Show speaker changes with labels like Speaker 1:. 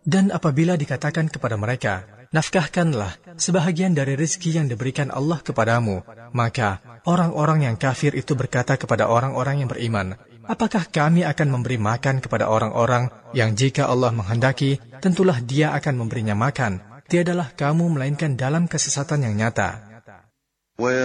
Speaker 1: Dan apabila dikatakan kepada mereka, nafkahkanlah sebahagian dari rezeki yang diberikan Allah kepadamu, maka orang-orang yang kafir itu berkata kepada orang-orang yang beriman, apakah kami akan memberi makan kepada orang-orang yang jika Allah menghendaki, tentulah Dia akan memberinya makan. Tiadalah kamu melainkan dalam kesesatan yang nyata.